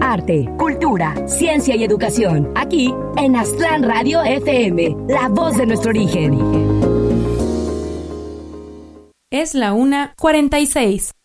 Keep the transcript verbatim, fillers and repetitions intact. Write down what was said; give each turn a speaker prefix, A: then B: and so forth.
A: arte, cultura, ciencia y educación. Aquí en Aztlán Radio F M, la voz de nuestro origen.
B: Es la una cuarenta y seis.